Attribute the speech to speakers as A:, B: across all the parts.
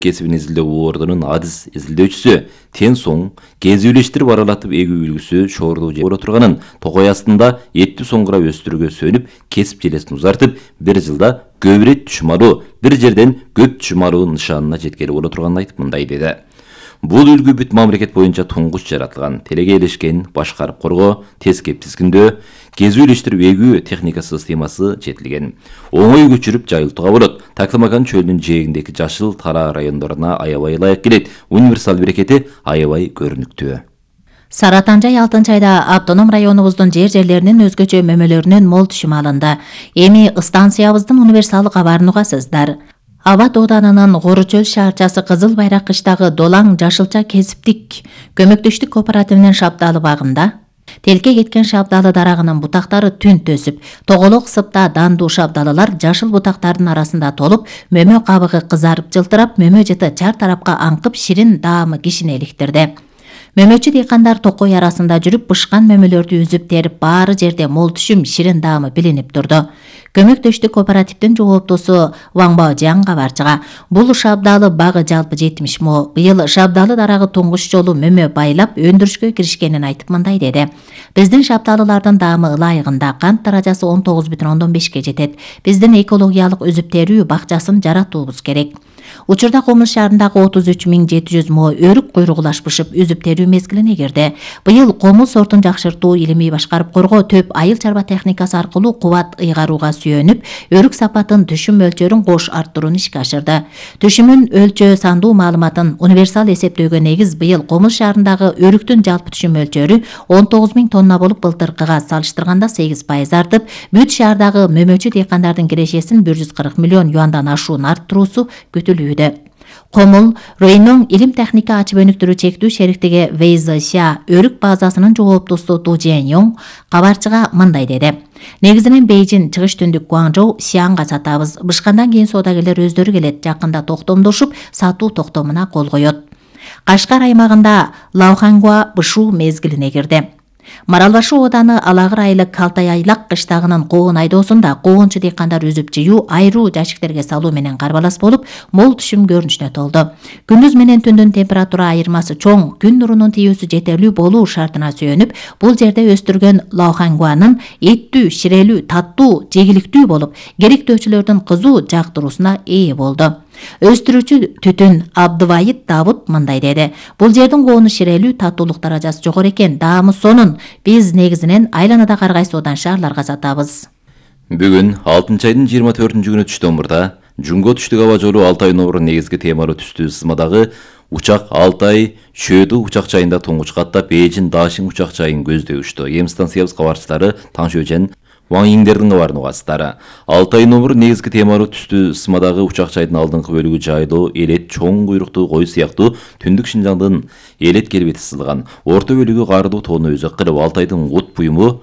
A: кесибин изилдөө ордунун адис изилдөөчүсү Тен соң кезүүлештирип аралатып эгүү үлгүсү шоордуу же турганын токой астында этти соңгура өстүрүүгө сөнүп кесип желесин узартып 1 жылда көп ирет түшүм бир жерден көп түшүм алуу нышанына жеткели боло турганын айтып мындай деди. Бул үлгү бүт мамлекет боюнча туңгуч жаратылган, телегейлешкен, башкарып коргоо, тескеп тизгиндөө, кезүүлештирип эгүү техника системасы жетилген. Оңой көчүрүп жайылтууга болот. Таклымакан чөлүнүн жээгиндеги жашыл тара райондоруна аябай ылайык келет. Универсал берекети аябай көрүнүктүү.
B: Саратан-Жай Алтынчайда автоном районубуздун жерлеринин өзгөчө мөмөлөрүнөн мол түшүм алынды. Эми станциябыздын универсалы кабарын угасыздар. Абат Оданынын Горучөл шаарчасы Кызыл Байрак кыштагы Долаң жашылча кесиптик көмөктөштүк кооперативинин шабдалы багында телке кеткен шабдалы дарагынын бутактары түнт өсүп, тоголок сыпта дандуу шабдалылар жашыл бутактардын арасында толуп, мөмө кабыгы кызарып жылтырап, мөмө жыты чар тарапка аңкып ширин даамы кишини эликтирди. Мөмөчү дыйкандар токой арасында жүрүп, бышкан мөмөлөрдү үзүп терип, баары жерде мол түшүм, ширин даамы билинип турду. Көмөктөштүк кооперативдин жооптосу Ваңбаожан кабарчыга, бул шабдалы багы жалпы 70 мо. Быйыл шабдалы дарагы туңгуч жолу мөмө байлап өндүрүшкө киришкенин айтып мындай деди. Биздин шабдалылардын даамы ылайыгында, кант даражасы 19,5ке жетет. Биздин экологиялык үзүп-терүү бакчасын жаратуубуз керек. Учурда Комул шаарындагы 33.700 мо өрүк куйругулашпышып үзүп-терүү мезгилине кирди. Быйыл Комул сортун жакшыртуу, илимий башкарып коргоо, төп айыл чарба техникасы аркылуу кубат ыйгарууга сүйөнүп, өрүк сапатын, түшүм мөлчөрүн кош арттырууну ишке ашырды. Түшүмүн өлчөө сандуу маалыматын универсал эсептөөгө негиз быйыл Комул шаарындагы өрүктүн жалпы түшүм мөлчөрү 19.000 тонна болуп, былтыркыга салыштырганда 8% артып, бүт шаардагы мөмөчү дыйкандардын кирешесин 140 миллион юандан ашуун арттыруусу күтүлүүдө. Комул Ройнон илим техника ачып өнүктүрүү чектүү шериктиги Вейзаша өрүк базасынын жооптосу Ду Жэньёң кабарчыга мындай деди. Негизинен Бейжин, чыгыш түндүк Гуаңжоу, Сианга сатабыз. Бышкандан кийин соодагерлер өздөрү келет, жакында токтомдошуп, сатуу токтомуна кол коет. Кашкар аймагында Лаохангуа бышу мезгилине кирди. Маралбашы Ооданы Алагыр айылы Калтай айлак кыштагынын коон айдоосунда коончу дыйкандар үзүп жыюу, айруу жашиктерге салуу менен карбалас болуп, мол түшүм көрүнүшүнө толду. Күндүз менен түндүн температура айырмасы чоң, күн нурунун тийүүсү жетерлүү болуу шартына сүйөнүп, бул жерде өстүргөн Лаохангуанын эттүү, ширелүү, таттуу, жегиликтүү болуп, керектөөчүлөрдүн кызуу жактыруусуна ээ болду. Өстүрүүчү түтүн Абдывайыт Давуд мындай деди. Бул жердин коону ширелүү, таттуулук даражасы жогору экен. Даамы сонун. Биз негизинен айланадагы ар кайсы одан шаарларга сатабыз.
A: Бүгүн 6-айдын 24-күнү түштөн мурда Жунго түштүк аба жолу Алтай номурун негизги темалуу түстүү сызмадагы учак Алтай Шөөдү учак жайында туңгуч каттап, Бейжин Дашин учак жайын көздөй учту. Эми станциябыз кабарчылары Таңшөжен Ваң Иңдердин кабарын угасыздары. Алтай номуру негизги темалуу түстүү сызмадагы учак жайдын алдыңкы бөлүгү жайлуу, элет, чоң куйруктуу кой сыяктуу түндүк Шинжаңдын элет келбети сызылган. Орто бөлүгү каардуу тоону өзөк кылып, Алтайдын ут буюму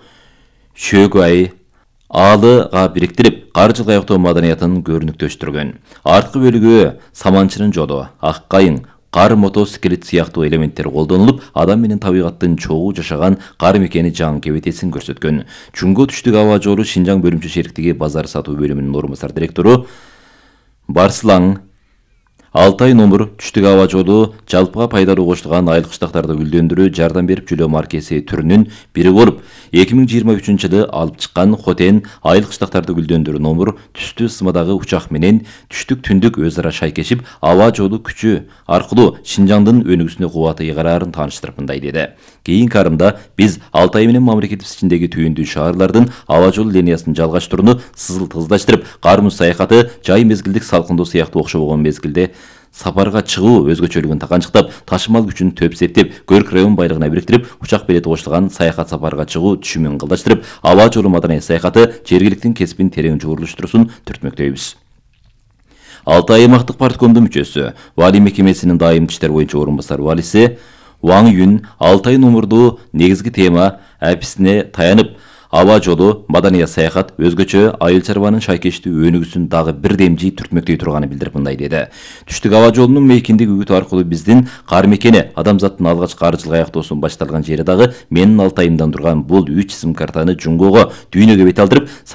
A: Шөөгай Аалыга бириктирип, кар жылкы аяктоо маданиятын көрүнүктөштүргөн. Арткы бөлүгү Саманчынын жолу, Ак Кайың, кар мотоциклет сыяктуу элементтер колдонулуп, адам менен табигаттын чогуу жашаган кар мекени жаңы кебетесин көрсөткөн. Жунго түштүк аба жолу Шинжаң бөлүмчө шериктиги базар сатуу бөлүмүнүн орун басар директору Барсылаң Алтай номур түштүк аба жолу жалпыга пайдалуу коштулган айыл кыштактарды гүлдөндүрүү жардам берип жүрүү маркеси түрүнүн бири болуп, 2023-жылы алып чыккан Хотен айыл кыштактарды гүлдөндүрүү номур түстүү сызмадагы учак менен түштүк түндүк өз ара шайкешип, аба жолу күчү аркылуу Шинжаңдын өнүгүүсүнө кубаты ыйгарарын тааныштырып мындай деди. Кийинки арымда биз Алтай менен мамлекетибиз ичиндеги түйүндүү шаарлардын аба жол линиясын жалгаштырууну сызыл-тыгыздаштырып, кар муз саякаты, жай мезгилдик салкындоо сыяктуу окшобогон мезгилде сапарга чыгуу өзгөчөлүгүн таканчыктап, ташымал күчүн төп септеп, Көрк район байлыгына бириктирип, учак билети коштулган саякат сапарга чыгуу түшүмүн кылдаштырып, аба жолу маданий саякаты жергиликтин кесибин терең жуурулуштуруусун түртмөктөйбүз. Алтай аймактык парткомдун мүчөсү, Вали мекемесинин дайым иштер боюнча орун басар валиси Ваң Юн Алтай номурдуу негизги тема аписине таянып, аба жолу маданият саякат өзгөчө айыл чарбанын шайкештүү өнүгүүсүн дагы бир демжи түртмөктөй турганын билдирип мындай деди. Түштүк аба жолунун мейкиндик үгүтү аркылуу биздин кар мекени, адамзаттын алгач кар жылкы аяктоосун башталган жери дагы менин Алтайымдан турган бул 3 сим картаны Жунгого дүйнөгө бет алдырып,